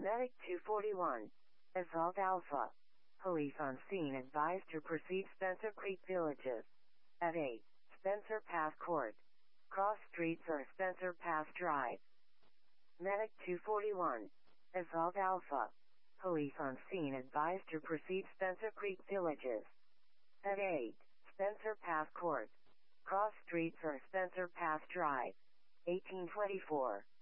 Medic 241. Assault Alpha. Police on scene advised to proceed Spencer Creek Villages. At 8. Spencer Pass Court. Cross streets or Spencer Pass Drive. Medic 241. Assault Alpha. Police on scene advised to proceed Spencer Creek Villages. At 8. Spencer Pass Court. Cross streets or Spencer Pass Drive. 1824.